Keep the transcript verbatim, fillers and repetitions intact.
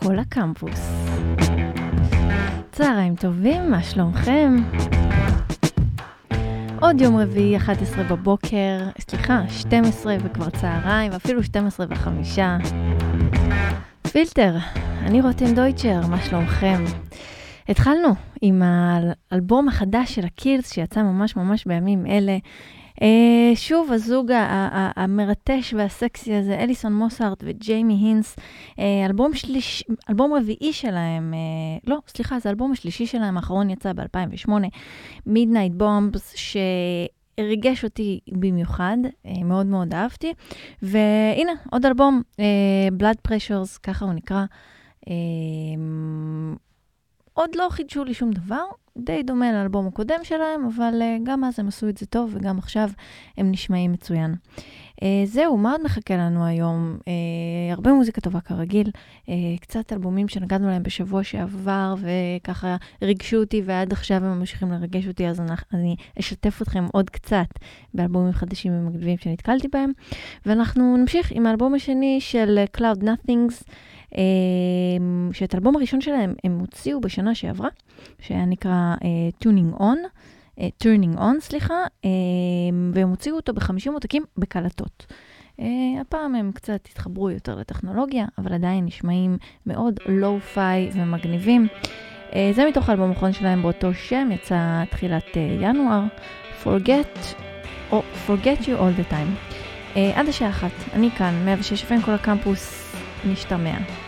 כל הקמפוס. צהריים טובים, מה שלומכם? עוד יום רביעי, אחת עשרה בבוקר, סליחה, שתים עשרה וכבר צהריים, אפילו שתים עשרה וחמישה. פילטר, אני רותם דויטשר, מה שלומכם? התחלנו עם האלבום החדש של הקילס, שיצא ממש ממש בימים אלה. Uh, שוב, הזוג המרטש והסקסי הזה, אליסון מוסהרט וג'יימי הינס, uh, אלבום, שליש, אלבום רביעי שלהם, uh, לא, סליחה, זה אלבום השלישי שלהם, האחרון יצא ב-אלפיים ושמונה, Midnight Bombs, שריגש אותי במיוחד, uh, מאוד מאוד אהבתי, והנה, עוד אלבום, uh, Blood Pressures, ככה הוא נקרא, uh, עוד לא חידשו לי שום דבר, די דומה לאלבום הקודם שלהם, אבל uh, גם אז הם עשו את זה טוב, וגם עכשיו הם נשמעים מצוין. Uh, זהו, מה עוד מחכה לנו היום? Uh, הרבה מוזיקה טובה כרגיל, uh, קצת אלבומים שנגענו להם בשבוע שעבר, וככה ריגשו אותי, ועד עכשיו הם ממשיכים לרגש אותי, אז אני, אני אשתף אתכם עוד קצת באלבומים חדשים ומגניבים שנתקלתי בהם, ואנחנו נמשיך עם האלבום השני של Cloud Nothings, שאת האלבום הראשון שלהם הם הוציאו בשנה שעברה, שהיה נקרא uh, Tuning On, uh, Turning On, סליחה, uh, והם הוציאו אותו ב-חמישים עותקים בקלטות. Uh, הפעם הם קצת התחברו יותר לטכנולוגיה, אבל עדיין נשמעים מאוד לואו-פיי ומגניבים. Uh, זה מתוך האלבום האחרון שלהם באותו שם, יצא תחילת uh, ינואר, Forget, oh, Forget You All The Time. Uh, עד השעה אחת, אני כאן, מאה ושש אף אם כל הקמפוס, נשתמע.